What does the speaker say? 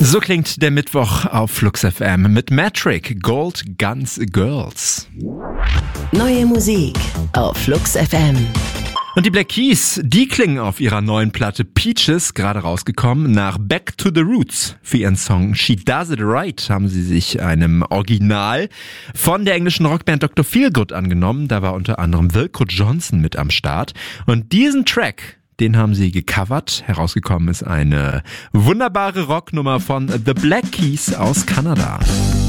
So klingt der Mittwoch auf Flux FM mit Metric, Gold Guns Girls. Neue Musik auf Flux FM. Und die Black Keys, die klingen auf ihrer neuen Platte Peaches, gerade rausgekommen, nach Back to the Roots. Für ihren Song She Does It Right haben sie sich einem Original von der englischen Rockband Dr. Feelgood angenommen. Da war unter anderem Wilco Johnson mit am Start. Und diesen Track, den haben sie gecovert. Herausgekommen ist eine wunderbare Rocknummer von The Black Keys aus Kanada.